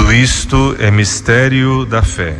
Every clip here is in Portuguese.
Tudo isto é mistério da fé.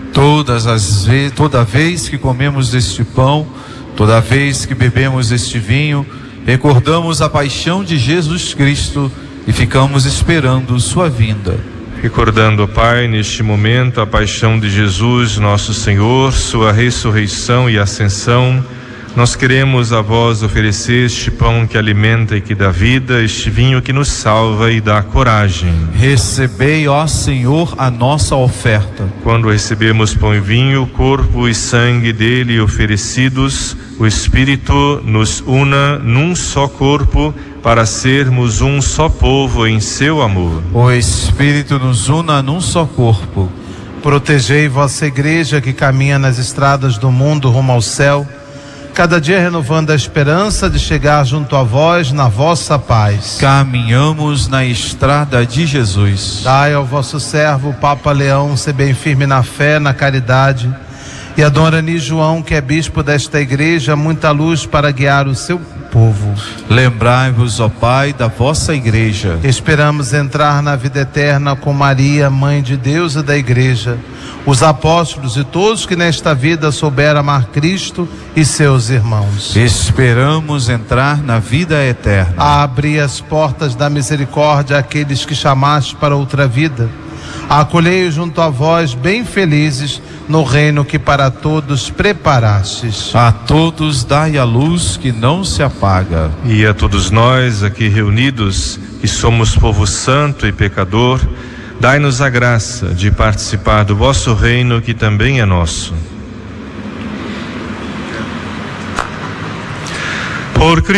Toda vez que comemos deste pão, toda vez que bebemos este vinho, recordamos a paixão de Jesus Cristo e ficamos esperando sua vinda. Recordando, ó Pai, neste momento a paixão de Jesus, nosso Senhor, sua ressurreição e ascensão, nós queremos a vós oferecer este pão que alimenta e que dá vida, este vinho que nos salva e dá coragem. Recebei, ó Senhor, a nossa oferta. Quando recebemos pão e vinho, corpo e sangue dele oferecidos, o Espírito nos una num só corpo para sermos um só povo em seu amor. O Espírito nos una num só corpo. Protegei vossa igreja que caminha nas estradas do mundo rumo ao céu, cada dia renovando a esperança de chegar junto a vós na vossa paz. Caminhamos na estrada de Jesus. Dai ao vosso servo, o Papa Leão, ser bem firme na fé, na caridade, e a Dom Arani João, que é bispo desta igreja, muita luz para guiar o seu povo. Lembrai-vos, ó Pai, da vossa igreja. Esperamos entrar na vida eterna com Maria, Mãe de Deus e da igreja, os apóstolos e todos que nesta vida souberam amar Cristo e seus irmãos. Esperamos entrar na vida eterna. Abri as portas da misericórdia àqueles que chamaste para outra vida. Acolhei-os junto a vós, bem felizes, no reino que para todos preparastes. A todos dai a luz que não se apaga. E a todos nós aqui reunidos, que somos povo santo e pecador, dai-nos a graça de participar do vosso reino, que também é nosso. Por Cristo